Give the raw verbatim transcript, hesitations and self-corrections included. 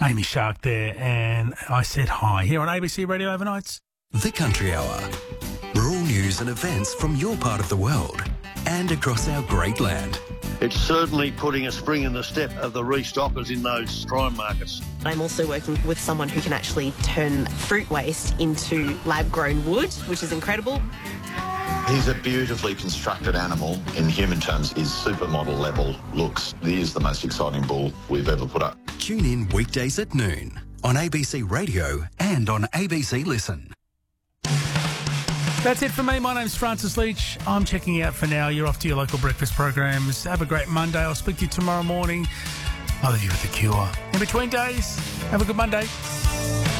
Amy Shark there, and I said hi here on A B C Radio Overnights. The Country Hour. Rural news and events from your part of the world and across our great land. It's certainly putting a spring in the step of the restockers in those prime markets. I'm also working with someone who can actually turn fruit waste into lab-grown wood, which is incredible. He's a beautifully constructed animal. In human terms, his supermodel level looks. He is the most exciting bull we've ever put up. Tune in weekdays at noon on A B C Radio and on A B C Listen. That's it for me. My name's Francis Leach. I'm checking out for now. You're off to your local breakfast programs. Have a great Monday. I'll speak to you tomorrow morning. I'll leave you with The Cure. In between days, have a good Monday.